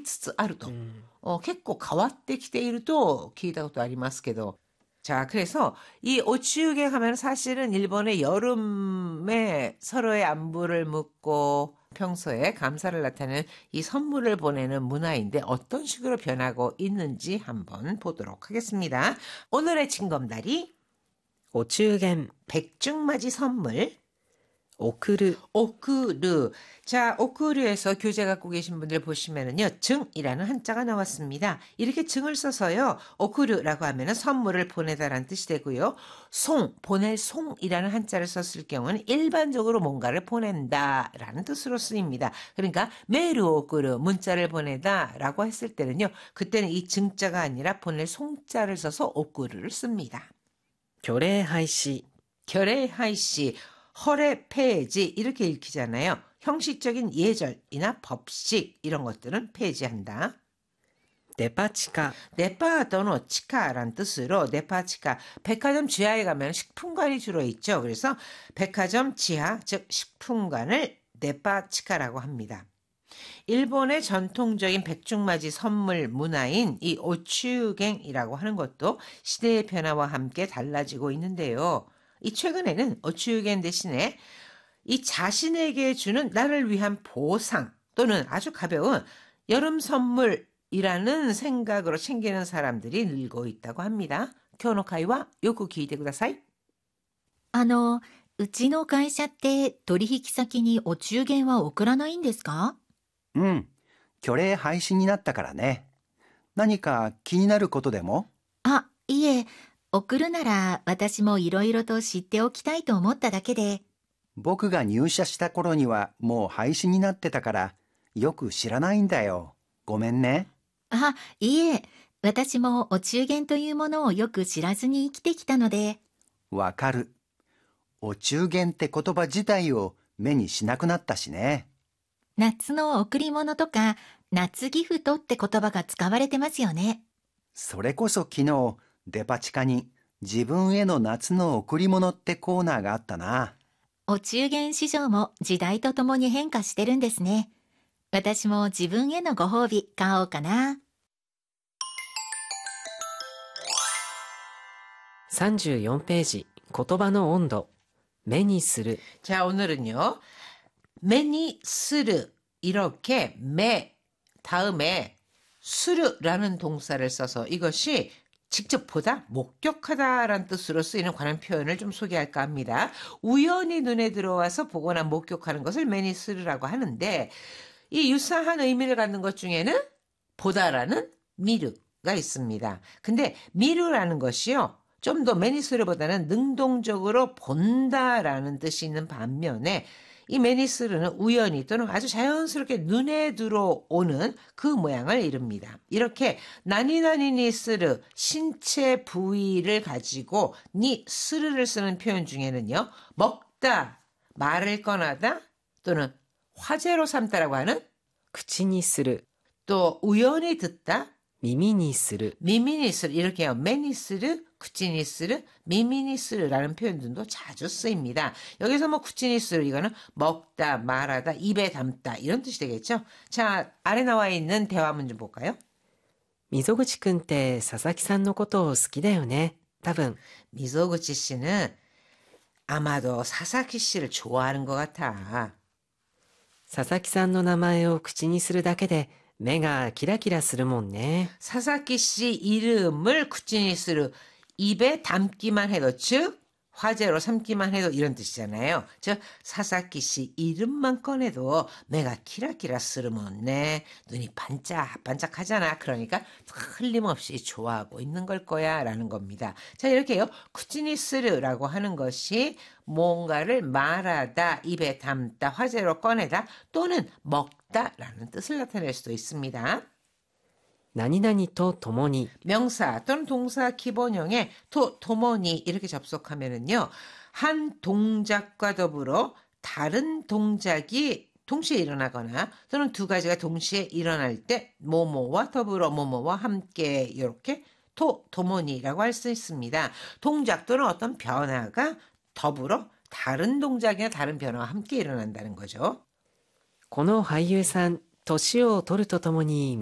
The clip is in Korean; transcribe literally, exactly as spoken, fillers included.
りつつあると. 음. 어, 結構変わってきていると聞いたことありますけど. 자, 그래서 이 오치유갱 하면 사실은 일본의 여름에 서로의 안부를 묻고 평소에 감사를 나타내는 이 선물을 보내는 문화인데 어떤 식으로 변하고 있는지 한번 보도록 하겠습니다. 오늘의 징검다리. 오치유갱. 백중맞이 선물. 오크르. 오크르. 자, 오크르에서 교재 갖고 계신 분들 보시면은요, 증이라는 한자가 나왔습니다. 이렇게 증을 써서요, 오크르라고 하면은 선물을 보내다라는 뜻이 되고요. 송, 보낼 송이라는 한자를 썼을 경우는 일반적으로 뭔가를 보낸다라는 뜻으로 쓰입니다. 그러니까 메르 오크르, 문자를 보내다라고 했을 때는요, 그때는 이 증자가 아니라 보낼 송자를 써서 오크르를 씁니다. 결례하이시. 결례하이시. 허례 폐지 이렇게 읽히잖아요. 형식적인 예절이나 법식 이런 것들은 폐지한다. 네파치카. 네파 또는 치카라는 뜻으로 네파치카. 백화점 지하에 가면 식품관이 주로 있죠. 그래서 백화점 지하 즉 식품관을 네파치카라고 합니다. 일본의 전통적인 백중맞이 선물 문화인 이 오치유갱이라고 하는 것도 시대의 변화와 함께 달라지고 있는데요. 이 최근에는 오치유겐 대신에 이 자신에게 주는 나를 위한 보상 또는 아주 가벼운 여름 선물이라는 생각으로 챙기는 사람들이 늘고 있다고 합니다. 교노카이와 요구 기대ください. あの、うちの会社って取引先にお中元は送らないんですか？ うん、虚礼廃止になったからね。何か気になることでも？ あ、いえ。送るなら私もいろいろと知っておきたいと思っただけで。 僕が入社した頃にはもう廃止になってたからよく知らないんだよ。ごめんね。 あ、いえ、私もお中元というものをよく知らずに生きてきたので。 わかる。お中元って言葉自体を目にしなくなったしね。 夏の贈り物とか夏ギフトって言葉が使われてますよね。 それこそ昨日デパ地下に自分への夏の贈り物ってコーナーがあったな。 お中元市場も時代とともに変化してるんですね。私も自分へのご褒美買おうかな。 さんじゅうよんページ言葉の温度目にする. 자, 오늘은요. 目にする 이렇게 目 다음에 する라는 동사를 써서 이것이 직접 보다, 목격하다라는 뜻으로 쓰이는 관한 표현을 좀 소개할까 합니다. 우연히 눈에 들어와서 보거나 목격하는 것을 매니스르라고 하는데 이 유사한 의미를 갖는 것 중에는 보다라는 미르가 있습니다. 근데 미르라는 것이요. 좀 더 매니스르보다는 능동적으로 본다라는 뜻이 있는 반면에 이 매니스르는 우연히 또는 아주 자연스럽게 눈에 들어오는 그 모양을 이룹니다. 이렇게 나니나니니 스르 신체 부위를 가지고 니 스르를 쓰는 표현 중에는요. 먹다, 말을 꺼내다 또는 화제로 삼다라고 하는 口にする 또 우연히 듣다 耳にする 미미니 스르 이렇게 해요. 매니 스르 구치니 스르, 미미니 스르라는 표현들도 자주 쓰입니다. 여기서 뭐 구치니 스르 이거는 먹다, 말하다, 입에 담다 이런 뜻이 되겠죠. 자, 아래 나와 있는 대화문 좀 볼까요? 溝口くんって佐々木さんのことを好きだよね。多分 미소구치 씨는 아마도 사사키 씨를 좋아하는 것 같아. 佐々木さんの名前を口にするだけで目がキラキラするもんね。 사사키 씨 이름을 구치니 스르 입에 담기만 해도 즉 화제로 삼기만 해도 이런 뜻이잖아요. 즉 사사키 씨 이름만 꺼내도 내가 키라키라 쓰르면 눈이 반짝반짝하잖아. 그러니까 흘림없이 좋아하고 있는 걸 거야 라는 겁니다. 자 이렇게요. 쿠치니 스르라고 하는 것이 뭔가를 말하다, 입에 담다, 화제로 꺼내다 또는 먹다라는 뜻을 나타낼 수도 있습니다. 何々と共に 명사 또는 동사 기본형에 to, 도모니 이렇게 접속하면은요. 한 동작과 더불어 다른 동작이 동시에 일어나거나 또는 두 가지가 동시에 일어날 때 뭐뭐와 더불어 뭐뭐와 함께 이렇게 to, 도모니라고 할 수 있습니다. 동작 또는 어떤 변화가 더불어 다른 동작이나 다른 변화와 함께 일어난다는 거죠. この俳優さん年を取るとともに